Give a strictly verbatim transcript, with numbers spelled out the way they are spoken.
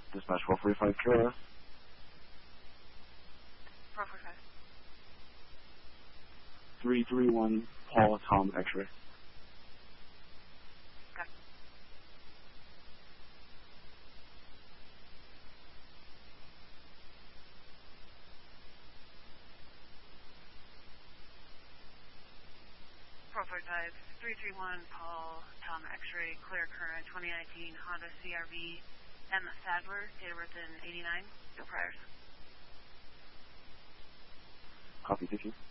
Dispatch four forty-five Kilo. four forty-five. three three one Paul Tom X-ray. Got it. four forty-five, three three one Paul Tom X-ray, clear current, twenty nineteen Honda C R V M Sadler, date of birth in eighty-nine, no priors. Copy, thank you.